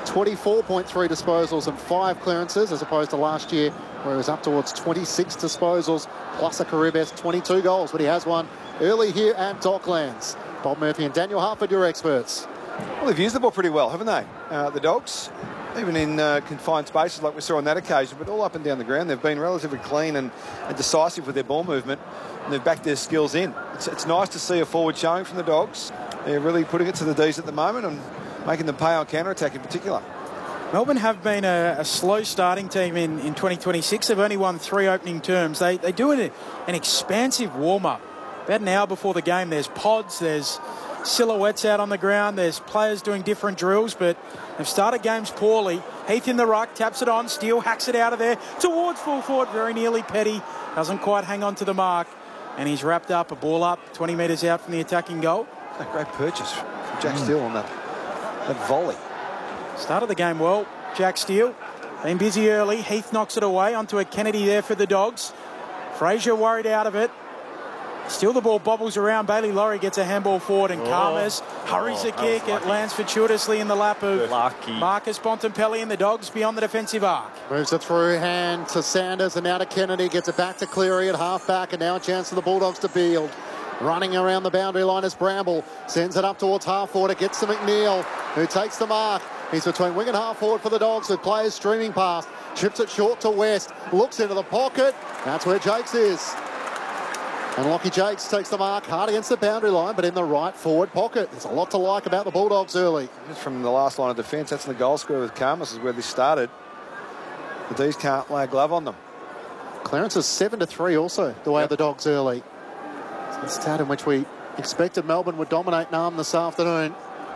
24.3 disposals and 5 clearances, as opposed to last year where he was up towards 26 disposals, plus a career best 22 goals. But he has one early here at Docklands. Bob Murphy and Daniel Harford, your experts. Well, they've used the ball pretty well, haven't they? The Dogs, even in confined spaces like we saw on that occasion, but all up and down the ground, they've been relatively clean and decisive with their ball movement, and they've backed their skills in. It's nice to see a forward showing from the Dogs. They're really putting it to the D's at the moment and making them pay on counter-attack in particular. Melbourne have been a slow starting team in 2026. They've only won 3 opening terms. They do an expansive warm-up. About an hour before the game, there's pods, there's silhouettes out on the ground, there's players doing different drills, but they've started games poorly. Heath in the ruck, taps it on, Steele hacks it out of there towards full forward, very nearly Petty, doesn't quite hang on to the mark, and he's wrapped up, a ball up, 20 metres out from the attacking goal. A great purchase from Jack Steele on that volley. Started the game well, Jack Steele, been busy early, Heath knocks it away onto a Kennedy there for the Dogs. Fraser worried out of it. Still the ball bobbles around. Bailey Laurie gets a handball forward and Karmas hurries the kick. It lands fortuitously in the lap of Marcus Bontempelli and the Dogs beyond the defensive arc. Moves it through hand to Sanders and now to Kennedy. Gets it back to Cleary at half-back, and now a chance for the Bulldogs to build. Running around the boundary line is Bramble. Sends it up towards half-forward. It gets to McNeil, who takes the mark. He's between wing and half-forward for the Dogs with players streaming past. Chips it short to West. Looks into the pocket. That's where Jakes is. And Lockie Jakes takes the mark hard against the boundary line, but in the right forward pocket. There's a lot to like about the Bulldogs early. Just from the last line of defence, that's in the goal square with Karmas is where this started. The D's can't lay a glove on them. Clearance is 7-3 also, the way of the Dogs early. It's a stat in which we expected Melbourne would dominate Narm this afternoon.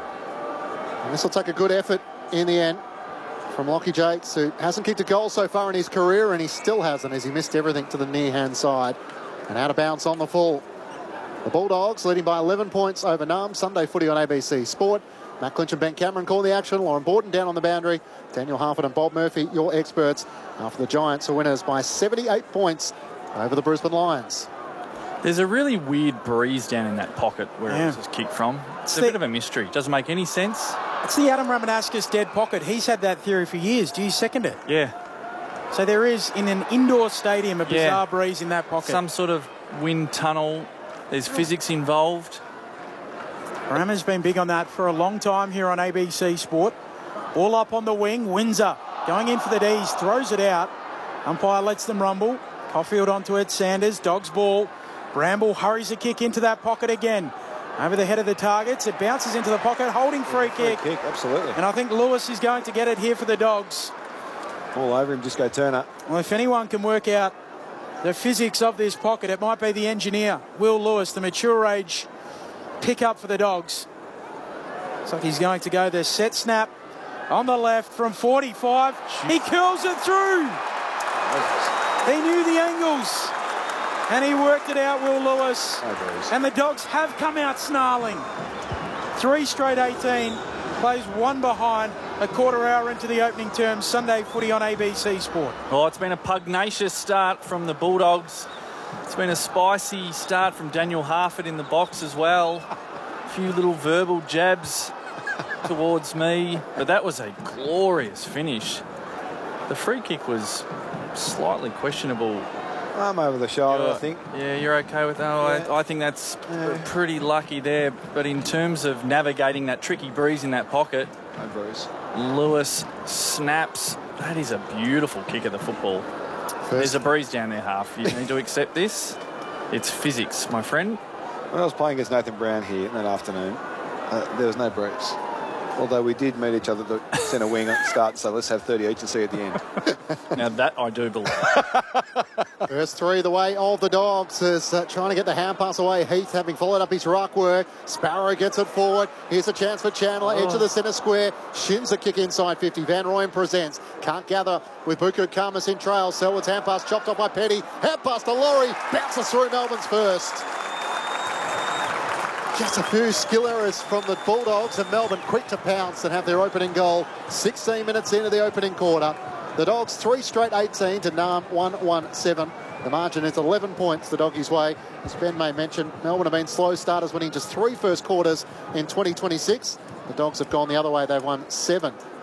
And this will take a good effort in the end from Lockie Jakes, who hasn't kicked a goal so far in his career, and he still hasn't, as he missed everything to the near-hand side. And out of bounds on the full. The Bulldogs leading by 11 points over Narm. Sunday footy on ABC Sport. Matt Clinch and Ben Cameron call the action. Lauren Borden down on the boundary. Daniel Harford and Bob Murphy, your experts, after the Giants are winners by 78 points over the Brisbane Lions. There's a really weird breeze down in that pocket where it was kicked from. It's a bit of a mystery. Doesn't make any sense. It's the Adam Ramanauskas dead pocket. He's had that theory for years. Do you second it? Yeah. So there is, in an indoor stadium, a bizarre breeze in that pocket. Some sort of wind tunnel. There's physics involved. Rama's been big on that for a long time here on ABC Sport. Ball up on the wing. Windsor going in for the D's. Throws it out. Umpire lets them rumble. Caulfield onto it. Sanders. Dogs ball. Bramble hurries the kick into that pocket again. Over the head of the targets. It bounces into the pocket. Holding free kick. Absolutely. And I think Lewis is going to get it here for the Dogs. All over him, Disco Turner. Well, if anyone can work out the physics of this pocket, it might be the engineer, Will Lewis, the mature age pick-up for the Dogs. Looks like he's going to go the set snap on the left from 45. He curls it through. He knew the angles. And he worked it out, Will Lewis. And the Dogs have come out snarling. 3 straight 18. Plays 1 behind. A quarter hour into the opening term. Sunday footy on ABC Sport. Oh, it's been a pugnacious start from the Bulldogs. It's been a spicy start from Daniel Harford in the box as well. A few little verbal jabs towards me. But that was a glorious finish. The free kick was slightly questionable. I'm over the shoulder, I think. Yeah, you're okay with that? I think that's pretty lucky there. But in terms of navigating that tricky breeze in that pocket, no breeze. Lewis snaps. That is a beautiful kick of the football. There's a breeze down there, Half. You need to accept this. It's physics, my friend. When I was playing against Nathan Brown here that afternoon, there was no breeze. Although we did meet each other at the centre wing at the start, so let's have 30 each and see at the end. Now that I do believe. First 3 the way of the Dogs is trying to get the hand pass away. Heath having followed up his ruck work. Sparrow gets it forward. Here's a chance for Chandler. Edge of the centre square. Shins a kick inside 50. Van Rooyen presents. Can't gather with Buku Karmas in trail. Selwood's hand pass chopped off by Petty. Hand pass to Laurie. Bounces through Melbourne's first. Just a few skill errors from the Bulldogs, and Melbourne quick to pounce and have their opening goal 16 minutes into the opening quarter. The Dogs 3 straight 18 to Narm 1-1-7. The margin is 11 points the Doggies' way. As Ben May mentioned, Melbourne have been slow starters, winning just 3 first quarters in 2026. The Dogs have gone the other way. They've won 7